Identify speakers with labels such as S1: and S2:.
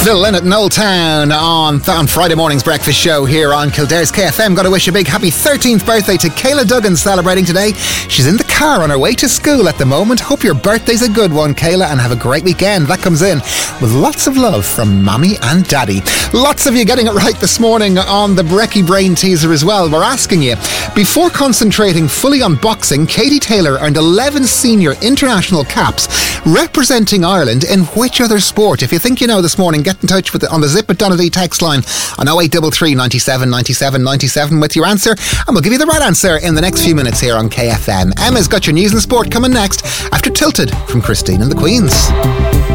S1: Little Lynn at Old Town on Friday morning's breakfast show here on Kildare's KFM. Got to wish a big happy 13th birthday to Kayla Duggan, celebrating today. She's in the car on her way to school at the moment. Hope your birthday's a good one, Kayla, and have a great weekend. That comes in with lots of love from Mommy and Daddy. Lots of you getting it right this morning on the Brekkie Brain Teaser as well. We're asking you, before concentrating fully on boxing, Katie Taylor earned 11 senior international caps representing Ireland in which other sport? If you think you know this morning, get in touch with on the Zip It Donnelly text line on 0833 97 97 97 with your answer, and we'll give you the right answer in the next few minutes here on KFM. Emma's got your news and sport coming next after Tilted from Christine and the Queens.